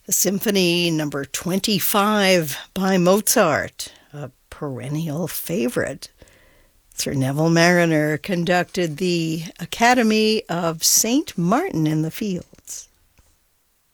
Symphony number 25 by Mozart, a perennial favorite. Sir Neville Marriner conducted the Academy of St. Martin in the Fields.